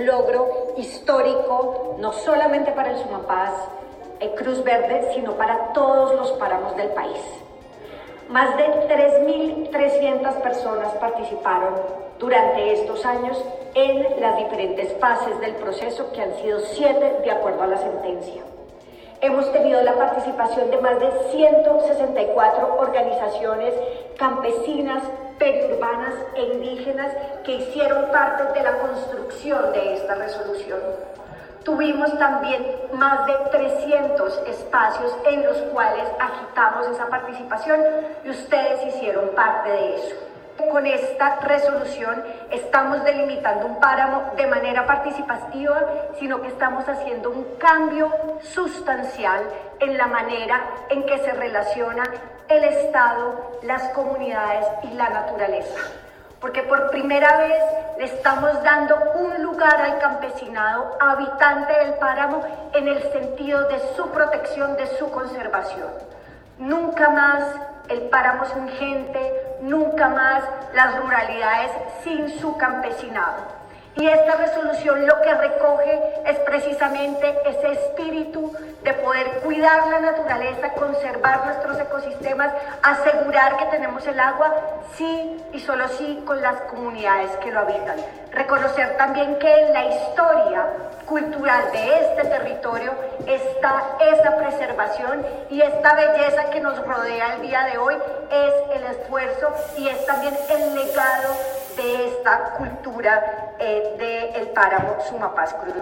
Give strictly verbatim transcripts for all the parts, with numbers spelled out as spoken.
un logro histórico, no solamente para el Sumapaz, el Cruz Verde, sino para todos los páramos del país. Más de tres mil trescientas personas participaron durante estos años en las diferentes fases del proceso, que han sido siete de acuerdo a la sentencia. Hemos tenido la participación de más de ciento sesenta y cuatro organizaciones campesinas, periurbanas e indígenas que hicieron parte de la construcción de esta resolución. Tuvimos también más de trescientos espacios en los cuales agitamos esa participación y ustedes hicieron parte de eso. Con esta resolución estamos delimitando un páramo de manera participativa, sino que estamos haciendo un cambio sustancial en la manera en que se relaciona el Estado, las comunidades y la naturaleza. Porque por primera vez le estamos dando un lugar al campesinado habitante del páramo en el sentido de su protección, de su conservación. Nunca más el páramo sin gente, nunca más las ruralidades sin su campesinado. Y esta resolución lo que recoge es precisamente ese espíritu de poder cuidar la naturaleza, conservar nuestros ecosistemas, asegurar que tenemos el agua, sí y solo sí con las comunidades que lo habitan. Reconocer también que en la historia cultural de este territorio está esa preservación y esta belleza que nos rodea el día de hoy es el esfuerzo y es también el legado de esta cultura eh, del páramo Sumapaz Cruz.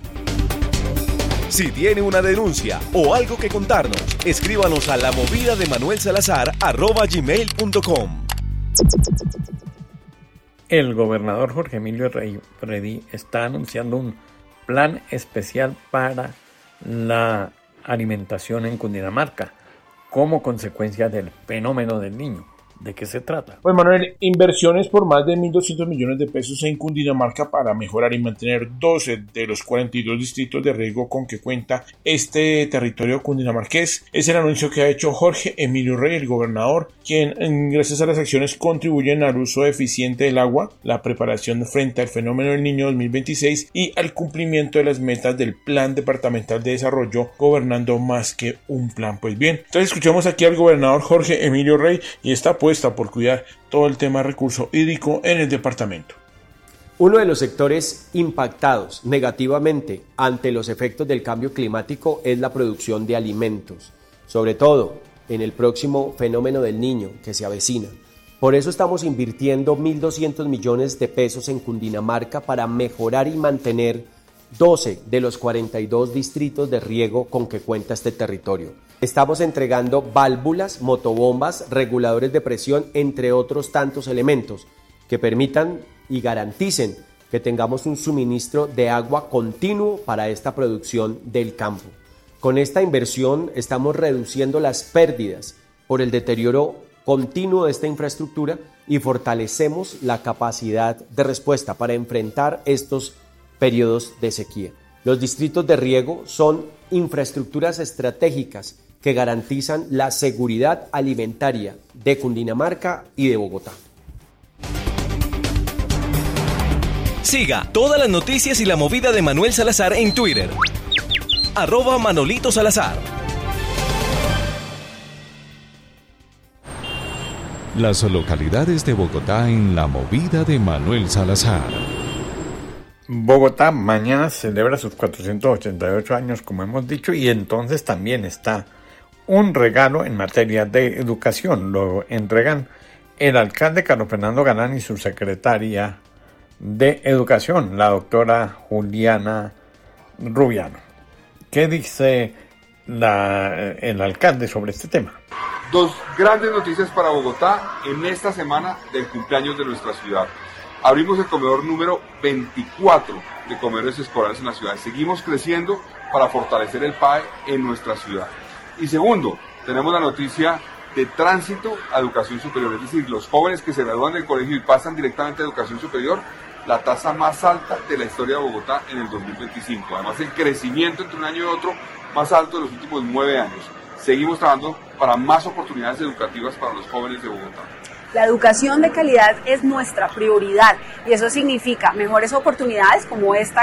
Si tiene una denuncia o algo que contarnos, escríbanos a la movida de Manuel Salazar arroba gmail punto com. El gobernador Jorge Emilio Rey Redí está anunciando un plan especial para la alimentación en Cundinamarca como consecuencia del fenómeno del Niño. ¿De qué se trata? Pues Manuel, inversiones por más de mil doscientos millones de pesos en Cundinamarca para mejorar y mantener doce de los cuarenta y dos distritos de riego con que cuenta este territorio cundinamarqués. Es el anuncio que ha hecho Jorge Emilio Rey, el gobernador, quien gracias a las acciones contribuyen al uso eficiente del agua, la preparación frente al fenómeno del Niño dos mil veintiséis y al cumplimiento de las metas del Plan Departamental de Desarrollo, gobernando más que un plan. Pues bien, entonces escuchamos aquí al gobernador Jorge Emilio Rey y esta apuesta por cuidar todo el tema recurso hídrico en el departamento. Uno de los sectores impactados negativamente ante los efectos del cambio climático es la producción de alimentos, sobre todo en el próximo fenómeno del Niño que se avecina. Por eso estamos invirtiendo mil doscientos millones de pesos en Cundinamarca para mejorar y mantener doce de los cuarenta y dos distritos de riego con que cuenta este territorio. Estamos entregando válvulas, motobombas, reguladores de presión, entre otros tantos elementos que permitan y garanticen que tengamos un suministro de agua continuo para esta producción del campo. Con esta inversión estamos reduciendo las pérdidas por el deterioro continuo de esta infraestructura y fortalecemos la capacidad de respuesta para enfrentar estos periodos de sequía. Los distritos de riego son infraestructuras estratégicas que garantizan la seguridad alimentaria de Cundinamarca y de Bogotá. Siga todas las noticias y la movida de Manuel Salazar en Twitter. Arroba Manolito Salazar. Las localidades de Bogotá en la movida de Manuel Salazar. Bogotá mañana celebra sus cuatrocientos ochenta y ocho años, como hemos dicho, y entonces también está un regalo en materia de educación. Lo entregan el alcalde Carlos Fernando Galán y su secretaria de Educación, la doctora Juliana Rubiano. ¿Qué dice la, el alcalde sobre este tema? Dos grandes noticias para Bogotá en esta semana del cumpleaños de nuestra ciudad. Abrimos el comedor número veinticuatro de comedores escolares en la ciudad. Seguimos creciendo para fortalecer el P A E en nuestra ciudad. Y segundo, tenemos la noticia de tránsito a educación superior, es decir, los jóvenes que se gradúan del colegio y pasan directamente a educación superior, la tasa más alta de la historia de Bogotá en el dos mil veinticinco. Además, el crecimiento entre un año y otro más alto de los últimos nueve años. Seguimos trabajando para más oportunidades educativas para los jóvenes de Bogotá. La educación de calidad es nuestra prioridad y eso significa mejores oportunidades como esta